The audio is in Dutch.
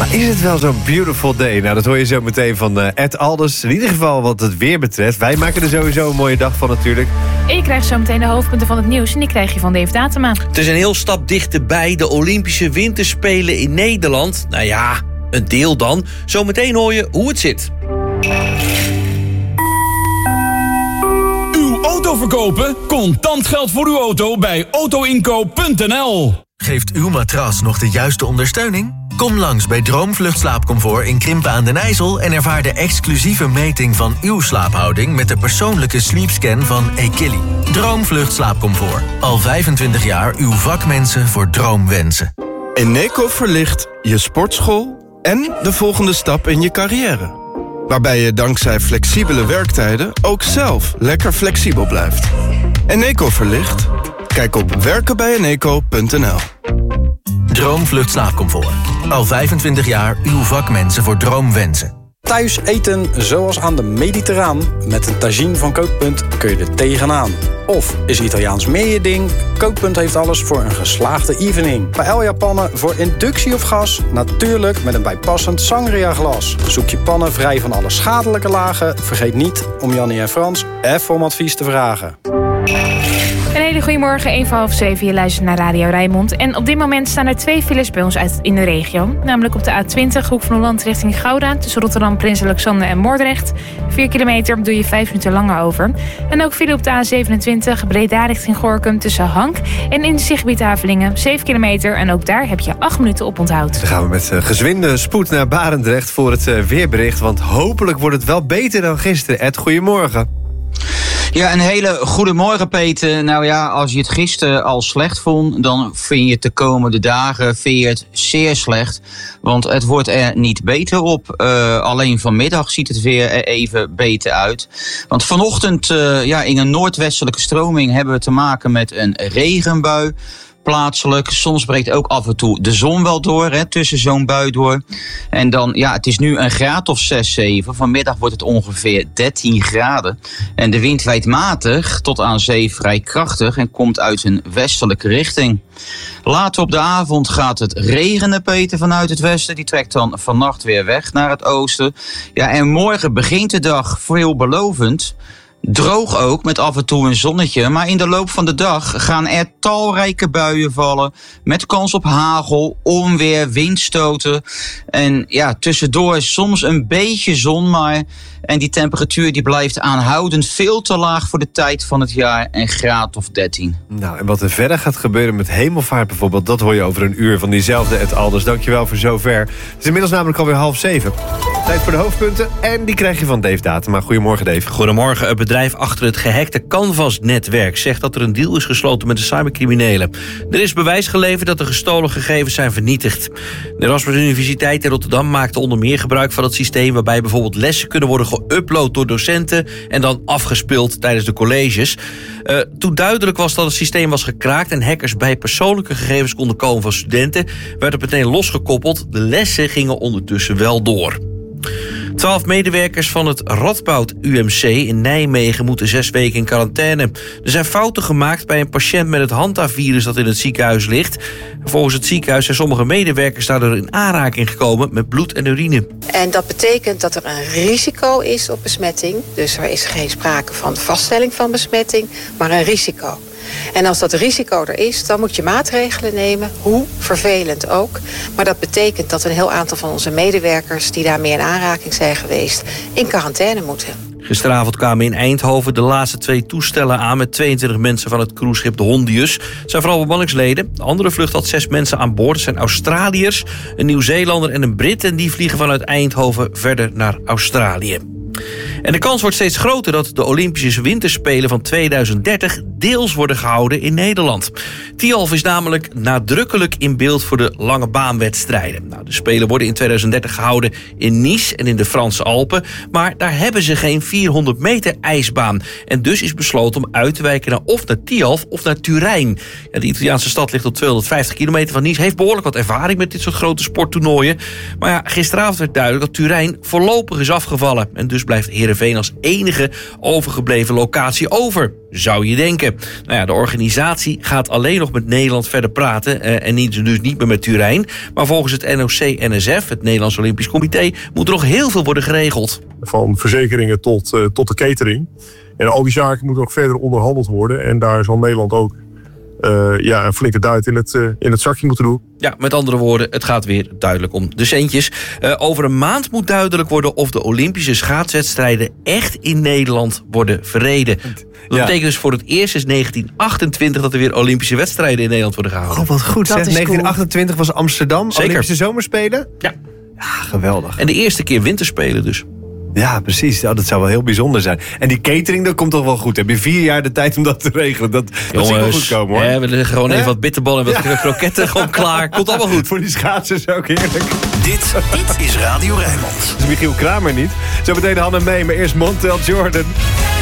Maar is het wel zo'n beautiful day? Nou, dat hoor je zo meteen van Ed Alders. In ieder geval wat het weer betreft. Wij maken er sowieso een mooie dag van natuurlijk. En je krijgt zo meteen de hoofdpunten van het nieuws. En die krijg je van Dave Datema. Het is een heel stap dichterbij. De Olympische Winterspelen in Nederland. Nou ja, een deel dan. Zometeen hoor je hoe het zit. Uw auto verkopen? Contant geld voor uw auto bij autoinkoop.nl. Geeft uw matras nog de juiste ondersteuning? Kom langs bij Droomvlucht Slaapcomfort in Krimpen aan den IJssel... en ervaar de exclusieve meting van uw slaaphouding... met de persoonlijke sleepscan van Ekili. Droomvlucht Slaapcomfort. Al 25 jaar uw vakmensen voor droomwensen. Eneco verlicht je sportschool en de volgende stap in je carrière. Waarbij je dankzij flexibele werktijden ook zelf lekker flexibel blijft. Eneco verlicht? Kijk op werkenbijeneco.nl. Droomvlucht Slaapcomfort. Al 25 jaar uw vakmensen voor droomwensen. Thuis eten zoals aan de Mediterraan. Met een tagine van Kookpunt kun je er tegenaan. Of is Italiaans meer je ding? Kookpunt heeft alles voor een geslaagde evening. Paella-pannen voor inductie of gas? Natuurlijk met een bijpassend sangria-glas. Zoek je pannen vrij van alle schadelijke lagen? Vergeet niet om Jannie en Frans even om advies te vragen. Een hele goede morgen, 7:15. Je luistert naar Radio Rijnmond. En op dit moment staan er 2 files bij ons in de regio. Namelijk op de A20, Hoek van Holland richting Gouda... tussen Rotterdam, Prins Alexander en Moordrecht. 4 kilometer doe je 5 minuten langer over. En ook file op de A27, Breda richting Gorinchem... tussen Hank en Industiegebied Havelingen. 7 kilometer en ook daar heb je 8 minuten op onthoud. Dan gaan we met gezwinde spoed naar Barendrecht voor het weerbericht. Want hopelijk wordt het wel beter dan gisteren. Ed, goedemorgen. Ja, een hele goede morgen, Peter. Nou ja, als je het gisteren al slecht vond... dan vind je het de komende dagen het zeer slecht. Want het wordt er niet beter op. Alleen vanmiddag ziet het weer er even beter uit. Want vanochtend in een noordwestelijke stroming... hebben we te maken met een regenbui. Plaatselijk. Soms breekt ook af en toe de zon wel door, tussen zo'n bui door. En dan, het is nu een graad of 6, 7. Vanmiddag wordt het ongeveer 13 graden. En de wind waait matig tot aan zee vrij krachtig en komt uit een westelijke richting. Later op de avond gaat het regenen, Peter, vanuit het westen. Die trekt dan vannacht weer weg naar het oosten. Ja, en morgen begint de dag veelbelovend. Droog ook, met af en toe een zonnetje. Maar in de loop van de dag gaan er talrijke buien vallen. Met kans op hagel, onweer, windstoten. En tussendoor soms een beetje zon. En die temperatuur die blijft aanhoudend veel te laag voor de tijd van het jaar. Een graad of 13. Nou, en wat er verder gaat gebeuren met hemelvaart bijvoorbeeld... dat hoor je over een uur van diezelfde Ed Alders. Dankjewel voor zover. Het is inmiddels namelijk alweer 6:30. Tijd voor de hoofdpunten. En die krijg je van Dave Datema. Goedemorgen, Dave. Goedemorgen. Het bedrijf achter het gehackte Canvas-netwerk zegt dat er een deal is gesloten met de cybercriminelen. Er is bewijs geleverd dat de gestolen gegevens zijn vernietigd. De Erasmus Universiteit in Rotterdam maakte onder meer gebruik van het systeem... waarbij bijvoorbeeld lessen kunnen worden geüpload door docenten... en dan afgespeeld tijdens de colleges. Toen duidelijk was dat het systeem was gekraakt... en hackers bij persoonlijke gegevens konden komen van studenten... werd het meteen losgekoppeld. De lessen gingen ondertussen wel door. 12 medewerkers van het Radboud UMC in Nijmegen moeten 6 weken in quarantaine. Er zijn fouten gemaakt bij een patiënt met het Hantavirus dat in het ziekenhuis ligt. Volgens het ziekenhuis zijn sommige medewerkers daardoor in aanraking gekomen met bloed en urine. En dat betekent dat er een risico is op besmetting. Dus er is geen sprake van vaststelling van besmetting, maar een risico. En als dat risico er is, dan moet je maatregelen nemen, hoe vervelend ook. Maar dat betekent dat een heel aantal van onze medewerkers... die daarmee in aanraking zijn geweest, in quarantaine moeten. Gisteravond kwamen in Eindhoven de laatste 2 toestellen aan... met 22 mensen van het cruiseschip de Hondius. Het zijn vooral bemanningsleden. De andere vlucht had 6 mensen aan boord. Het zijn Australiërs, een Nieuw-Zeelander en een Brit... en die vliegen vanuit Eindhoven verder naar Australië. En de kans wordt steeds groter dat de Olympische Winterspelen van 2030 deels worden gehouden in Nederland. Tialf is namelijk nadrukkelijk in beeld voor de lange baanwedstrijden. Nou, de Spelen worden in 2030 gehouden in Nice en in de Franse Alpen. Maar daar hebben ze geen 400 meter ijsbaan. En dus is besloten om uit te wijken naar of naar Tialf of naar Turijn. Ja, de Italiaanse stad ligt op 250 kilometer van Nice. Heeft behoorlijk wat ervaring met dit soort grote sporttoernooien. Maar ja, gisteravond werd duidelijk dat Turijn voorlopig is afgevallen. En dus blijft Heerenveen Heerenveen als enige overgebleven locatie over. Zou je denken. Nou ja, de organisatie gaat alleen nog met Nederland verder praten. En dus niet meer met Turijn. Maar volgens het NOC-NSF, het Nederlands Olympisch Comité, moet er nog heel veel worden geregeld. Van verzekeringen tot de catering. En al die zaken moeten nog verder onderhandeld worden. En daar zal Nederland ook een flinke duit in het zakje moeten doen. Ja, met andere woorden, het gaat weer duidelijk om de centjes. Over een maand moet duidelijk worden of de Olympische schaatswedstrijden echt in Nederland worden verreden. Dat betekent dus voor het eerst sinds 1928 dat er weer Olympische wedstrijden in Nederland worden gehouden. Oh, wat goed zeg. 1928 was Amsterdam, Zeker. Olympische Zomerspelen? Ja. Ja, geweldig. En de eerste keer winterspelen dus. Ja, precies. Ja, dat zou wel heel bijzonder zijn. En die catering, dat komt toch wel goed. Heb je 4 jaar de tijd om dat te regelen? Dat zie ik wel goed komen, hoor. We leggen gewoon even wat bitterballen en wat kroketten gewoon klaar. Komt allemaal goed. Voor die schaatsers ook heerlijk. Dit is Radio Rijnmond. Dat is Michiel Kramer niet. Zo meteen Hanne mee, maar eerst Montel Jordan.